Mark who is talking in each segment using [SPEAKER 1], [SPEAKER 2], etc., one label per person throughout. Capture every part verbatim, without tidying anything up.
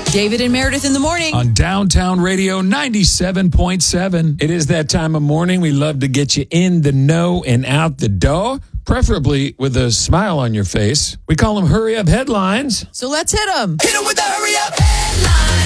[SPEAKER 1] David and Meredith in the morning.
[SPEAKER 2] On Downtown Radio ninety-seven point seven. It is that time of morning. We love to get you in the know and out the door, preferably with a smile on your face. We call them Hurry Up Headlines.
[SPEAKER 1] So let's hit them.
[SPEAKER 3] Hit them with the Hurry Up Headlines.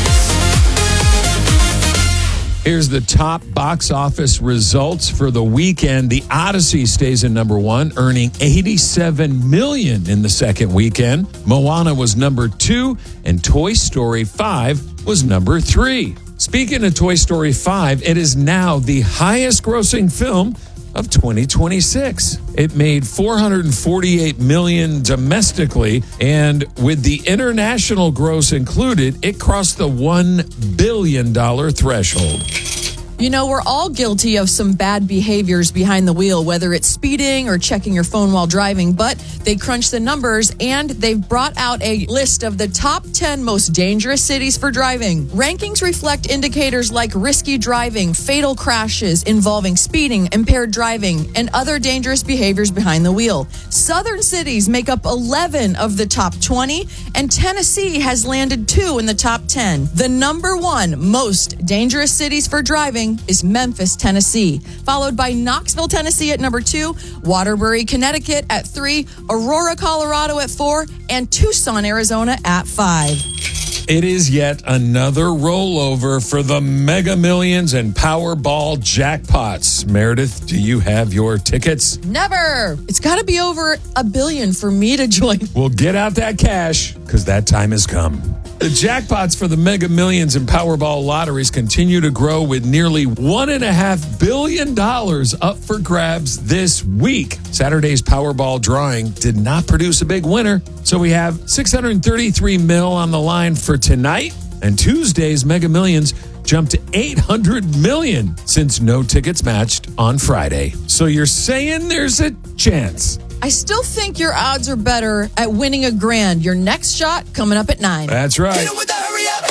[SPEAKER 2] Here's the top box office results for the weekend. The Odyssey stays in number one, earning eighty-seven million dollars in the second weekend. Moana was number two, and Toy Story five was number three. Speaking of Toy Story five, it is now the highest grossing film of twenty twenty-six. It made four hundred forty-eight million dollars domestically, and with the international gross included, it crossed the one billion dollars threshold.
[SPEAKER 1] You know, we're all guilty of some bad behaviors behind the wheel, whether it's speeding or checking your phone while driving, but they crunch the numbers and they've brought out a list of the top ten most dangerous cities for driving. Rankings reflect indicators like risky driving, fatal crashes involving speeding, impaired driving, and other dangerous behaviors behind the wheel. Southern cities make up eleven of the top twenty, and Tennessee has landed two in the top ten. The number one most dangerous cities for driving is Memphis, Tennessee, followed by Knoxville, Tennessee at number two, Waterbury, Connecticut at three, Aurora, Colorado at four, and Tucson, Arizona at five.
[SPEAKER 2] It is yet another rollover for the Mega Millions and Powerball jackpots. Meredith, do you have your tickets?
[SPEAKER 1] Never. It's got to be over a billion for me to join.
[SPEAKER 2] Well, get out that cash, because that time has come. The jackpots for the Mega Millions and Powerball lotteries continue to grow, with nearly one and a half billion dollars up for grabs this week. Saturday's Powerball drawing did not produce a big winner, so we have six hundred thirty-three mil on the line for tonight, and Tuesday's Mega Millions jumped to eight hundred million since no tickets matched on Friday. So you're saying there's a chance?
[SPEAKER 1] I still think your odds are better at winning a grand. Your next shot coming up at nine.
[SPEAKER 2] That's right.
[SPEAKER 3] Hit them with the Hurry Up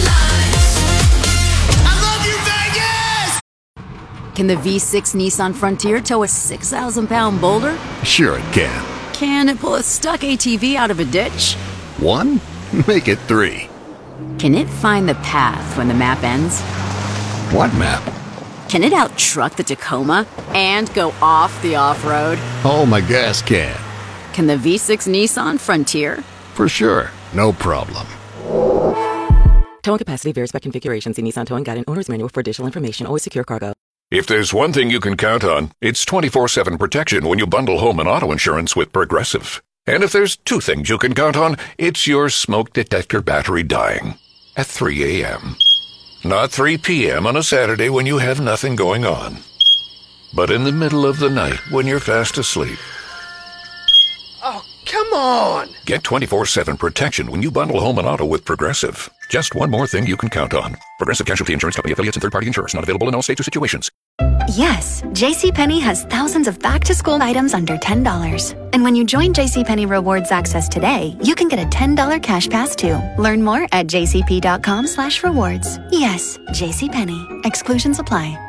[SPEAKER 3] Headlines. I love you, Vegas.
[SPEAKER 4] Can the V six Nissan Frontier tow a six thousand pound boulder?
[SPEAKER 5] Sure it can.
[SPEAKER 4] Can it pull a stuck A T V out of a ditch?
[SPEAKER 5] One? Make it three.
[SPEAKER 4] Can it find the path when the map ends?
[SPEAKER 5] What map?
[SPEAKER 4] Can it out-truck the Tacoma and go off the off-road?
[SPEAKER 5] Oh, my gas can.
[SPEAKER 4] Can the V six Nissan Frontier?
[SPEAKER 5] For sure. No problem.
[SPEAKER 6] Towing capacity varies by configuration. See Nissan Towing Guide and Owner's Manual for additional information. Always secure cargo.
[SPEAKER 7] If there's one thing you can count on, it's twenty-four seven protection when you bundle home and auto insurance with Progressive. And if there's two things you can count on, it's your smoke detector battery dying at three a.m. Not three p.m. on a Saturday when you have nothing going on, but in the middle of the night when you're fast asleep.
[SPEAKER 3] Oh, come on.
[SPEAKER 7] Get twenty-four seven protection when you bundle home and auto with Progressive. Just one more thing you can count on. Progressive Casualty Insurance Company affiliates and third-party insurers. Not available in all states or situations.
[SPEAKER 8] Yes, JCPenney has thousands of back-to-school items under ten dollars. And when you join JCPenney Rewards Access today, you can get a ten dollars cash pass too. Learn more at jcp.com slash rewards. Yes, JCPenney. Exclusions apply.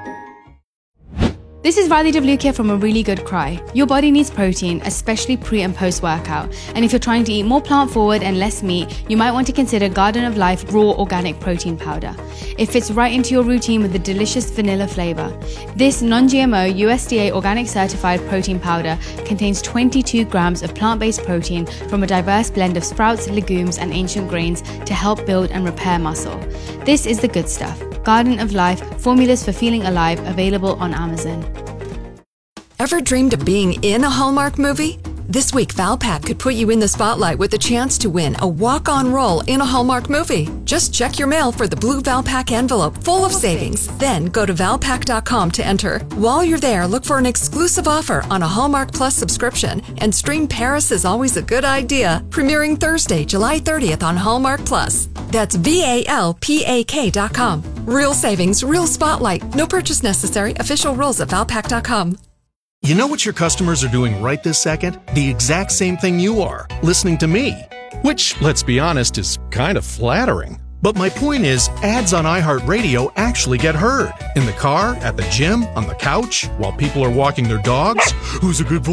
[SPEAKER 9] This is Riley DeVlukia from A Really Good Cry. Your body needs protein, especially pre and post workout. And if you're trying to eat more plant forward and less meat, you might want to consider Garden of Life Raw Organic Protein Powder. It fits right into your routine with a delicious vanilla flavor. This non-G M O U S D A organic certified protein powder contains twenty-two grams of plant-based protein from a diverse blend of sprouts, legumes, and ancient grains to help build and repair muscle. This is the good stuff. Garden of Life, formulas for feeling alive, available on Amazon.
[SPEAKER 10] Ever dreamed of being in a Hallmark movie? This week, Valpak could put you in the spotlight with a chance to win a walk-on role in a Hallmark movie. Just check your mail for the blue Valpak envelope full of savings. Then go to valpak dot com to enter. While you're there, look for an exclusive offer on a Hallmark Plus subscription and stream Paris is Always a Good Idea, premiering Thursday, July thirtieth on Hallmark Plus. That's V A L P A K dot com. Real savings, real spotlight. No purchase necessary. Official rules at valpak dot com.
[SPEAKER 11] You know what your customers are doing right this second? The exact same thing you are, listening to me. Which, let's be honest, is kind of flattering. But my point is, ads on iHeartRadio actually get heard. In the car, at the gym, on the couch, while people are walking their dogs. Who's a good voice?